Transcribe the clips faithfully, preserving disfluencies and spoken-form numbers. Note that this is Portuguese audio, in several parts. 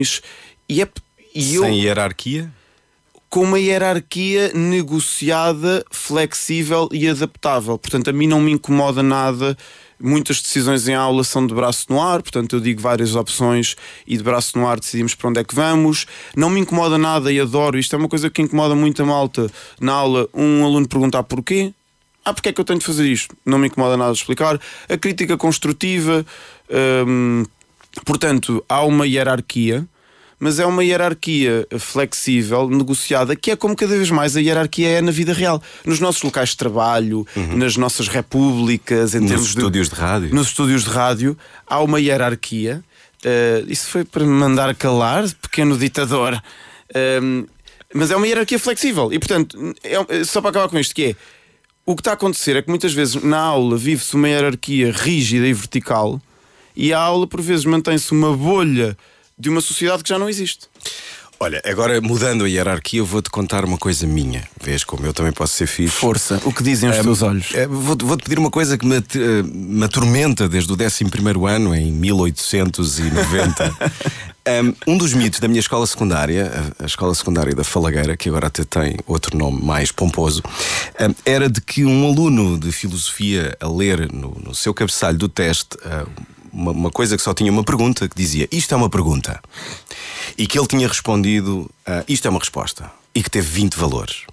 E, é, e eu, sem hierarquia? Com uma hierarquia negociada, flexível e adaptável. Portanto, a mim não me incomoda nada. Muitas decisões em aula são de braço no ar, portanto eu digo várias opções e de braço no ar decidimos para onde é que vamos. Não me incomoda nada e adoro, isto é uma coisa que incomoda muito a malta na aula, um aluno perguntar porquê. Ah, porque é que eu tenho de fazer isto? Não me incomoda nada de explicar. A crítica construtiva, hum, portanto, há uma hierarquia, mas é uma hierarquia flexível, negociada, que é como cada vez mais a hierarquia é na vida real. Nos nossos locais de trabalho, uhum. nas nossas repúblicas, em nos termos estúdios de, de rádio. Nos estúdios de rádio, há uma hierarquia. Uh, isso foi para me mandar calar, pequeno ditador. Uh, mas é uma hierarquia flexível. E, portanto, é, só para acabar com isto, que é... O que está a acontecer é que muitas vezes na aula vive-se uma hierarquia rígida e vertical e a aula, por vezes, mantém-se uma bolha de uma sociedade que já não existe. Olha, agora mudando a hierarquia, eu vou-te contar uma coisa minha. Vês como eu também posso ser fixe. Força, o que dizem os um, teus olhos? Uh, vou-te, vou-te pedir uma coisa que me, uh, me atormenta desde o décimo primeiro ano, em mil oitocentos e noventa. um, um dos mitos da minha escola secundária, a, a escola secundária da Falagueira, que agora até tem outro nome mais pomposo, um, era de que um aluno de filosofia a ler no, no seu cabeçalho do teste uh, uma, uma coisa que só tinha uma pergunta, que dizia: isto é uma pergunta. E que ele tinha respondido: uh, isto é uma resposta. E que teve vinte valores.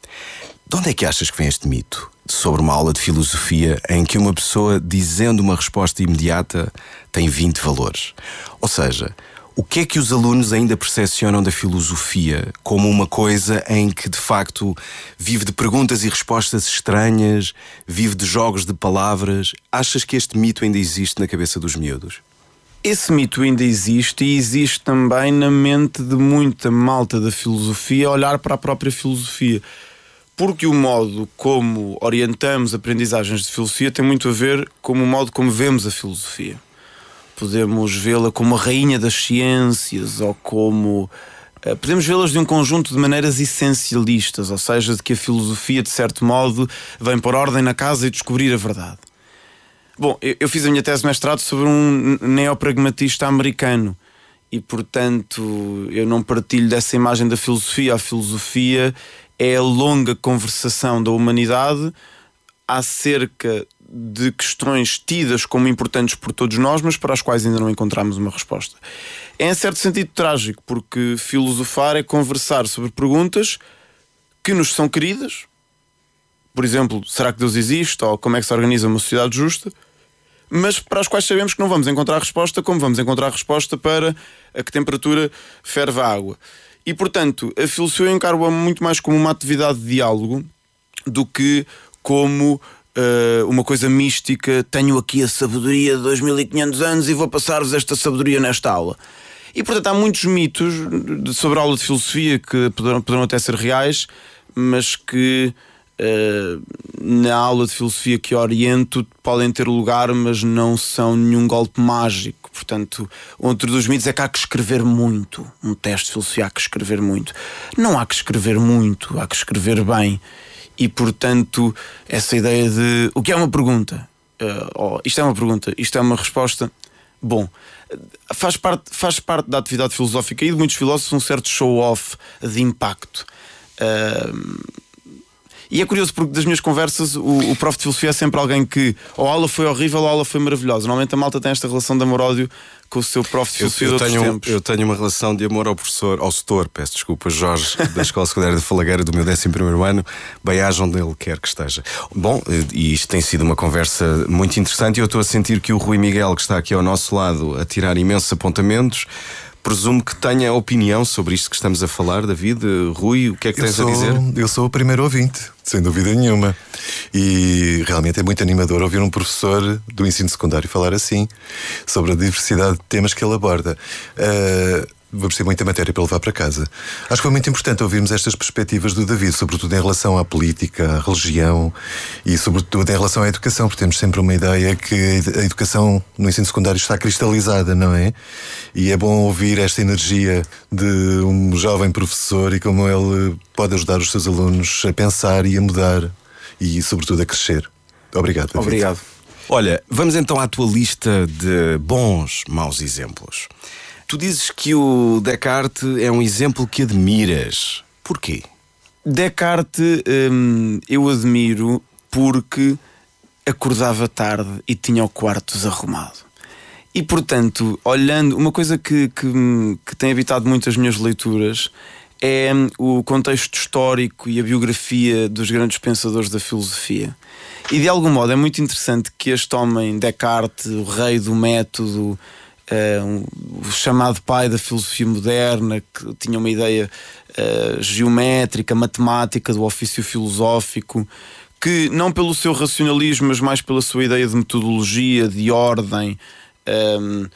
De onde é que achas que vem este mito sobre uma aula de filosofia em que uma pessoa, dizendo uma resposta imediata, tem vinte valores? Ou seja, o que é que os alunos ainda percepcionam da filosofia como uma coisa em que, de facto, vive de perguntas e respostas estranhas, vive de jogos de palavras? Achas que este mito ainda existe na cabeça dos miúdos? Esse mito ainda existe e existe também na mente de muita malta da filosofia olhar para a própria filosofia. Porque o modo como orientamos aprendizagens de filosofia tem muito a ver com o modo como vemos a filosofia. Podemos vê-la como a rainha das ciências ou como... Uh, podemos vê-las de um conjunto de maneiras essencialistas, ou seja, de que a filosofia, de certo modo, vem pôr ordem na casa e descobrir a verdade. Bom, eu, eu fiz a minha tese de mestrado sobre um neopragmatista americano e, portanto, eu não partilho dessa imagem da filosofia. A filosofia é a longa conversação da humanidade acerca de questões tidas como importantes por todos nós, mas para as quais ainda não encontramos uma resposta. É em certo sentido trágico, porque filosofar é conversar sobre perguntas que nos são queridas. Por exemplo, será que Deus existe? Ou como é que se organiza uma sociedade justa? Mas para as quais sabemos que não vamos encontrar resposta, como vamos encontrar resposta para a que temperatura ferve a água. E, portanto, a filosofia eu encaro-a muito mais como uma atividade de diálogo do que como uh, uma coisa mística. Tenho aqui a sabedoria de dois mil e quinhentos anos e vou passar-vos esta sabedoria nesta aula. E, portanto, há muitos mitos sobre a aula de filosofia que poderão, poderão até ser reais, mas que uh, na aula de filosofia que oriento podem ter lugar, mas não são nenhum golpe mágico. Portanto, outro dos mitos é que há que escrever muito. Um teste de filosofia há que escrever muito. Não há que escrever muito, há que escrever bem. E, portanto, essa ideia de o que é uma pergunta? Uh, oh, isto é uma pergunta, isto é uma resposta. Bom, faz parte, faz parte da atividade filosófica e de muitos filósofos um certo show-off de impacto. Uh, e é curioso porque das minhas conversas o, o prof de filosofia é sempre alguém que ou a aula foi horrível ou a aula foi maravilhosa. Normalmente a malta tem esta relação de amor-ódio com o seu prof de filosofia. Eu, eu, de outros tenho, tempos. eu tenho uma relação de amor ao professor, ao setor, peço desculpa, Jorge, da Escola Secundária de Falagueira, do meu décimo primeiro ano, bem-aja onde ele quer que esteja. Bom, e isto tem sido uma conversa muito interessante e eu estou a sentir que o Rui Miguel, que está aqui ao nosso lado a tirar imensos apontamentos, presumo que tenha opinião sobre isto que estamos a falar. David, Rui, o que é que eu tens sou, a dizer? Eu sou o primeiro ouvinte, sem dúvida nenhuma. E realmente é muito animador ouvir um professor do ensino secundário falar assim, sobre a diversidade de temas que ele aborda. Uh, Vamos ter muita matéria para levar para casa. Acho que foi muito importante ouvirmos estas perspectivas do David, sobretudo em relação à política, à religião e sobretudo em relação à educação, porque temos sempre uma ideia que a educação no ensino secundário está cristalizada, não é? E é bom ouvir esta energia de um jovem professor e como ele pode ajudar os seus alunos a pensar e a mudar e sobretudo a crescer. Obrigado, David. Obrigado. Olha, vamos então à tua lista de bons, maus exemplos. Tu Tu dizes que o Descartes é um exemplo que admiras. Porquê? Descartes hum, eu admiro porque acordava tarde e tinha o quarto desarrumado. E portanto, olhando, uma coisa que, que, que tem habitado muito as minhas leituras é o contexto histórico e a biografia dos grandes pensadores da filosofia. E de algum modo é muito interessante que este homem, Descartes, o rei do método, uh, o chamado pai da filosofia moderna, que tinha uma ideia uh, geométrica, matemática do ofício filosófico, que não pelo seu racionalismo, mas mais pela sua ideia de metodologia, de ordem, um,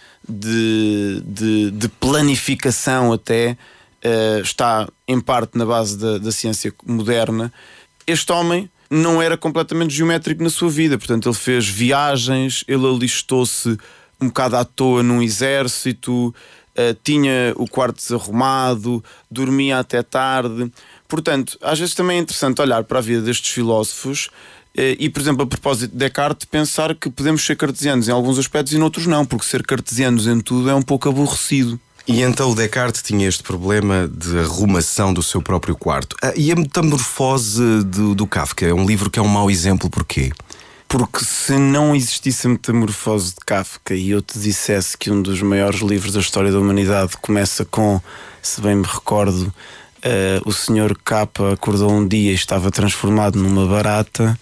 de, de, de planificação até, uh, está em parte na base da, da ciência moderna. Este homem não era completamente geométrico na sua vida, portanto ele fez viagens, ele alistou-se um bocado à toa num exército, uh, tinha o quarto desarrumado, dormia até tarde. Portanto, às vezes também é interessante olhar para a vida destes filósofos uh, e, por exemplo, a propósito de Descartes, pensar que podemos ser cartesianos em alguns aspectos e noutros não, porque ser cartesianos em tudo é um pouco aborrecido. E então o Descartes tinha este problema de arrumação do seu próprio quarto. Ah, e a Metamorfose do, do Kafka é um livro que é um mau exemplo, porquê? Porque se não existisse a Metamorfose de Kafka e eu te dissesse que um dos maiores livros da história da humanidade começa com, se bem me recordo, uh, o senhor K acordou um dia e estava transformado numa barata,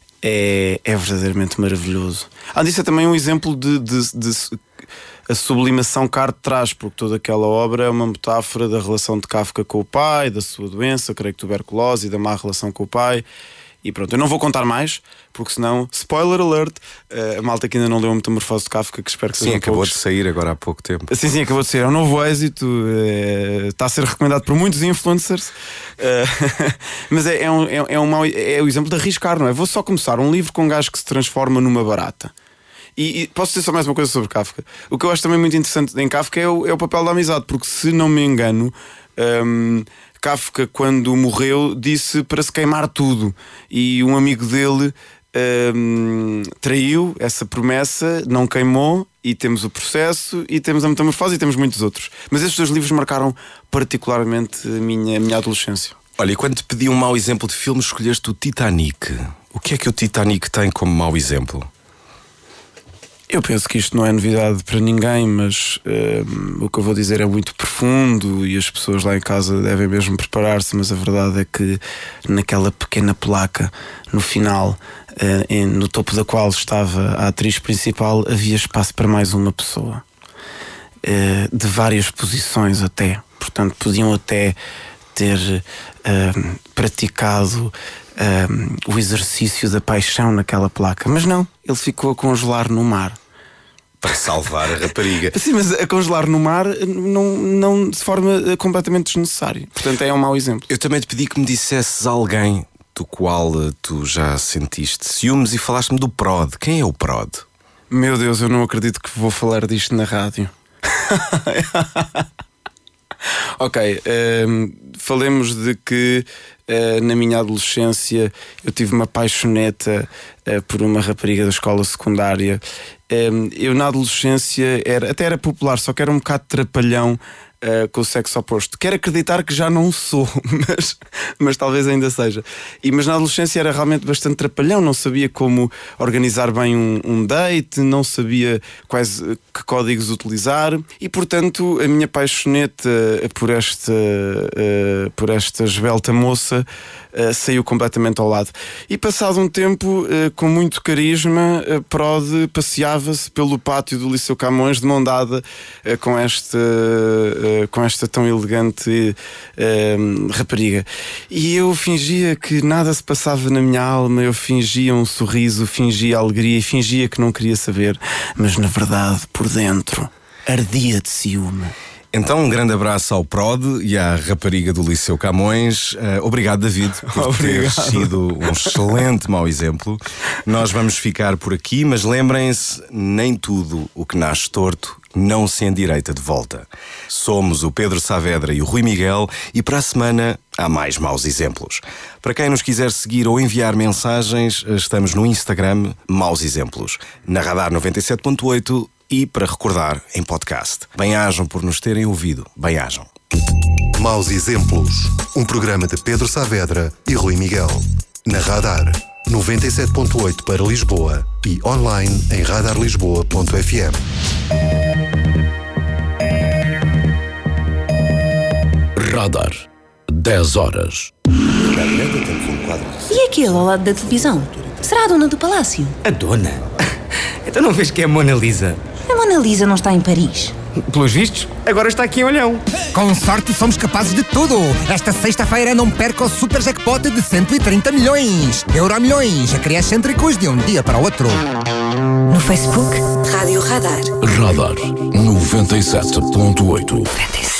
é, é verdadeiramente maravilhoso. Ah, isso é também um exemplo de... de, de a sublimação que a arte traz, porque toda aquela obra é uma metáfora da relação de Kafka com o pai, da sua doença, creio que tuberculose, e da má relação com o pai. E pronto, eu não vou contar mais, porque senão, spoiler alert, a malta que ainda não leu a Metamorfose de Kafka, que espero que sim, sejam acabou poucos. de sair agora há pouco tempo. Sim, sim, acabou de sair. É um novo êxito, é, está a ser recomendado por muitos influencers, é, mas é, é, um, é, é, um mau, é o exemplo de arriscar, não é? Vou só começar um livro com um gajo que se transforma numa barata. E, e posso dizer só mais uma coisa sobre Kafka. O que eu acho também muito interessante em Kafka é o, é o papel da amizade, porque se não me engano, um, Kafka, quando morreu, disse para se queimar tudo. E um amigo dele um, traiu essa promessa, não queimou, e temos o processo, e temos a Metamorfose, e temos muitos outros. Mas estes dois livros marcaram particularmente a minha, a minha adolescência. Olha, e quando te pedi um mau exemplo de filme, escolheste o Titanic. O que é que o Titanic tem como mau exemplo? Eu penso que isto não é novidade para ninguém, mas uh, o que eu vou dizer é muito profundo e as pessoas lá em casa devem mesmo preparar-se, mas a verdade é que naquela pequena placa, no final, uh, em, no topo da qual estava a atriz principal, havia espaço para mais uma pessoa, uh, de várias posições até. Portanto, podiam até ter uh, praticado uh, o exercício da paixão naquela placa, mas não, ele ficou a congelar no mar. Para salvar a rapariga. Sim, mas a congelar no mar não, não de forma completamente desnecessária. Portanto, é um mau exemplo. Eu também te pedi que me dissesses alguém do qual tu já sentiste ciúmes e falaste-me do Prod. Quem é o Prod? Meu Deus, eu não acredito que vou falar disto na rádio. Ok, um, falemos de que uh, na minha adolescência eu tive uma paixoneta uh, por uma rapariga da escola secundária. Um, eu na adolescência era, até era popular, só que era um bocado trapalhão uh, com o sexo oposto. Quero acreditar que já não sou, mas, mas talvez ainda seja. E, mas na adolescência era realmente bastante trapalhão, não sabia como organizar bem um, um date, não sabia quais que códigos utilizar e, portanto, a minha paixoneta por esta, uh, por esta esbelta moça uh, saiu completamente ao lado. E passado um tempo, uh, com muito carisma, uh, Prod passeava-se pelo pátio do Liceu Camões de mão dada uh, com, esta, uh, com esta tão elegante uh, rapariga. E eu fingia que nada se passava na minha alma, eu fingia um sorriso, fingia alegria e fingia que não queria saber, mas na verdade, por dentro, ardia de ciúme. Então, um grande abraço ao Prod e à rapariga do Liceu Camões. Uh, obrigado, David, por ter sido um excelente mau exemplo. Nós vamos ficar por aqui, mas lembrem-se, nem tudo o que nasce torto não se endireita de volta. Somos o Pedro Saavedra e o Rui Miguel e para a semana há mais maus exemplos. Para quem nos quiser seguir ou enviar mensagens, estamos no Instagram Maus Exemplos, na Radar noventa e sete ponto oito e, para recordar, em podcast. Bem-ajam por nos terem ouvido. Bem-ajam. Maus Exemplos. Um programa de Pedro Saavedra e Rui Miguel. Na Radar. noventa e sete ponto oito para Lisboa e online em radar lisboa ponto f m. Radar. dez horas. E aquele ao lado da televisão? Será a dona do palácio? A dona? Então não vês que é a Mona Lisa? A Mona Lisa não está em Paris. Pelos vistos, agora está aqui em Olhão. Com sorte somos capazes de tudo. Esta sexta-feira não perca o super jackpot de cento e trinta milhões. Euromilhões, a criar excêntricos de um dia para o outro. No Facebook, Rádio Radar. Radar noventa e sete ponto oito. noventa e sete.